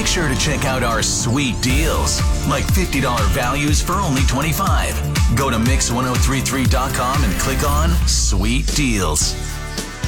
make sure to check out our sweet deals, like $50 values for only $25. Go to Mix1033.com and click on Sweet Deals.